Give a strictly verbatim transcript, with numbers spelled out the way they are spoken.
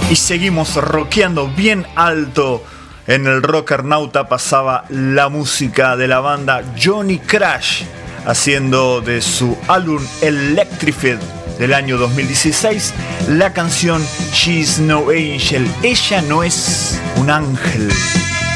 Y seguimos rockeando bien alto. En el Rockernauta pasaba la música de la banda Johnny Crash, haciendo de su álbum Electrified del año dos mil dieciséis la canción She's No Angel, ella no es un ángel.